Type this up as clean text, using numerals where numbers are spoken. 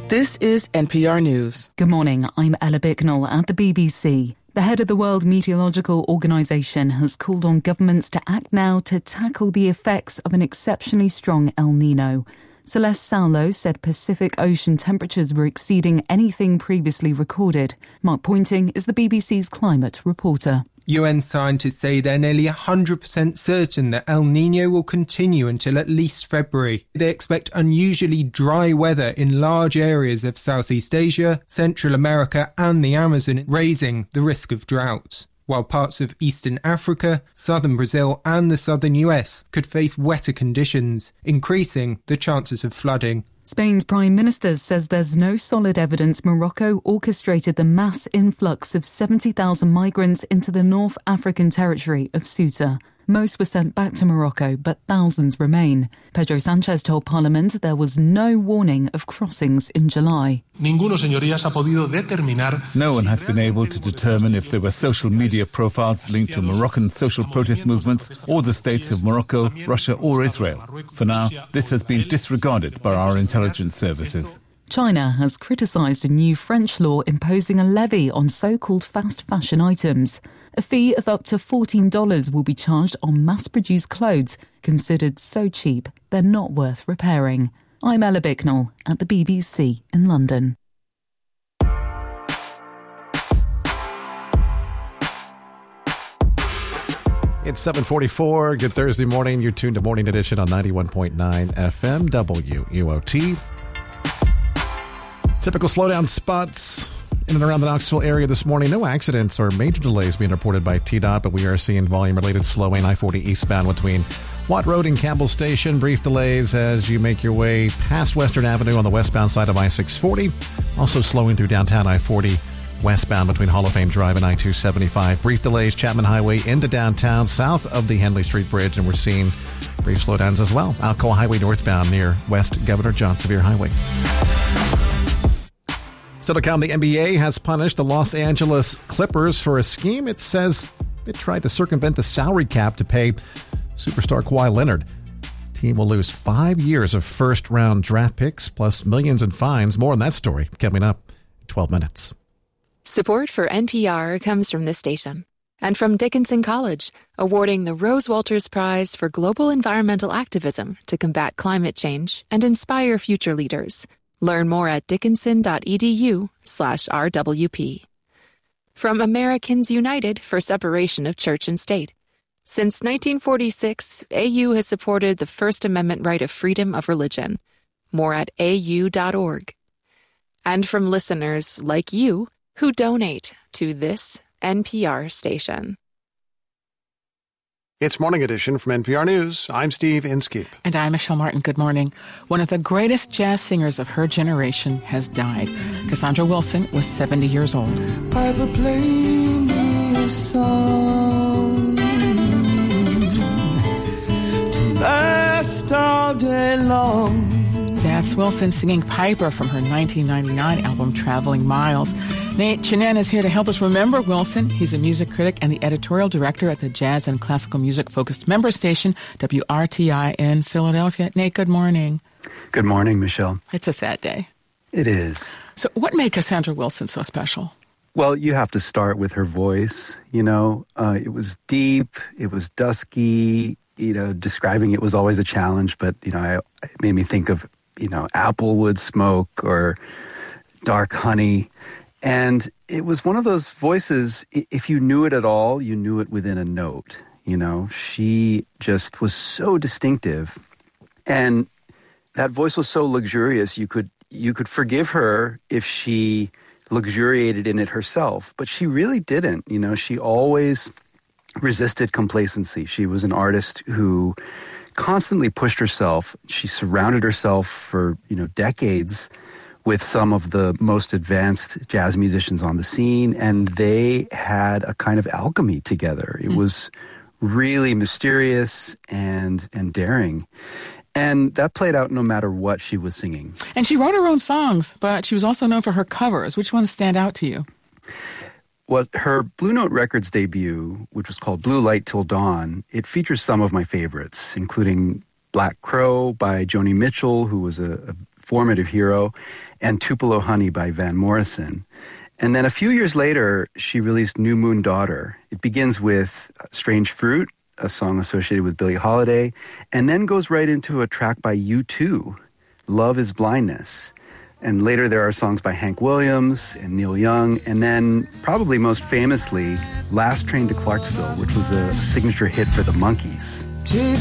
This is NPR News. Good morning, I'm Ella Bicknell at the BBC. The head of the World Meteorological Organization has called on governments to act now to tackle the effects of an exceptionally strong El Nino. Celeste Saulo said Pacific Ocean temperatures were exceeding anything previously recorded. Mark Pointing is the BBC's climate reporter. UN scientists say they're nearly 100% certain that El Niño will continue until at least February. They expect unusually dry weather in large areas of Southeast Asia, Central America and the Amazon, raising the risk of droughts. While parts of Eastern Africa, southern Brazil and the southern US could face wetter conditions, increasing the chances of flooding. Spain's Prime Minister says there's no solid evidence Morocco orchestrated the mass influx of 70,000 migrants into the North African territory of Ceuta. Most were sent back to Morocco, but thousands remain. Pedro Sanchez told Parliament there was no warning of crossings in July. No one has been able to determine if there were social media profiles linked to Moroccan social protest movements or the states of Morocco, Russia or Israel. For now, this has been disregarded by our intelligence services. China has criticised a new French law imposing a levy on so-called fast fashion items. A fee of up to $14 will be charged on mass-produced clothes considered so cheap they're not worth repairing. I'm Ella Bicknell at the BBC in London. It's 7:44. Good Thursday morning. You're tuned to Morning Edition on 91.9 FM WUOT. Typical slowdown spots in and around the Knoxville area this morning. No accidents or major delays being reported by TDOT, but we are seeing volume-related slowing. I-40 eastbound between Watt Road and Campbell Station. Brief delays as you make your way past Western Avenue on the westbound side of I-640. Also slowing through downtown I-40 westbound between Hall of Fame Drive and I-275. Brief delays Chapman Highway into downtown south of the Henley Street Bridge, and we're seeing brief slowdowns as well. Alcoa Highway northbound near West Governor John Sevier Highway. Still to come, the NBA has punished the Los Angeles Clippers for a scheme it says it tried to circumvent the salary cap to pay superstar Kawhi Leonard. Team will lose 5 years of first-round draft picks plus millions in fines. More on that story coming up in 12 minutes. Support for NPR comes from this station and from Dickinson College, awarding the Rose Walters Prize for Global Environmental Activism to combat climate change and inspire future leaders. Learn more at dickinson.edu/RWP. From Americans United for Separation of Church and State. Since 1946, AU has supported the First Amendment right of freedom of religion. More at au.org. And from listeners like you who donate to this NPR station. It's Morning Edition from NPR News. I'm Steve Inskeep. And I'm Michelle Martin. Good morning. One of the greatest jazz singers of her generation has died. Cassandra Wilson was 70 years old. Piper, play me a song to last all day long. That's Wilson singing Piper from her 1999 album, Traveling Miles. Nate Chinen is here to help us remember Wilson. He's a music critic and the editorial director at the jazz and classical music-focused member station, WRTI in Philadelphia. Nate, good morning. Good morning, Michelle. It's a sad day. It is. So what made Cassandra Wilson so special? Well, you have to start with her voice. You know, it was deep, it was dusky. You know, describing it was always a challenge, but, you know, it made me think of, you know, applewood smoke or dark honey. And it was one of those voices, if you knew it at all, you knew it within a note. You know, she just was so distinctive. And that voice was so luxurious, you could forgive her if she luxuriated in it herself. But she really didn't. You know, she always resisted complacency. She was an artist who constantly pushed herself. She surrounded herself for, you know, decades with some of the most advanced jazz musicians on the scene, and they had a kind of alchemy together. It was really mysterious and daring. And that played out no matter what she was singing. And she wrote her own songs, but she was also known for her covers. Which ones stand out to you? Well, her Blue Note Records debut, which was called Blue Light Till Dawn, it features some of my favorites, including Black Crow by Joni Mitchell, who was a formative hero, and Tupelo Honey by Van Morrison. And then a few years later, she released New Moon Daughter. It begins with Strange Fruit, a song associated with Billie Holiday, and then goes right into a track by U2, Love is Blindness. And later there are songs by Hank Williams and Neil Young, and then probably most famously, Last Train to Clarksville, which was a signature hit for the Monkees.